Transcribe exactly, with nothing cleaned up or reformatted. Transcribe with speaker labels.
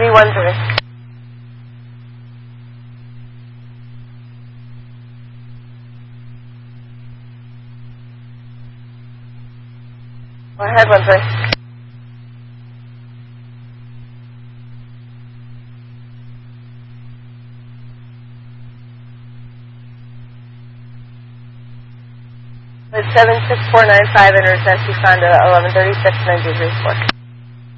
Speaker 1: three one three. Go ahead, one three. It's seven six four nine five, enter Tennessee Honda eleven thirty-six nine two three four.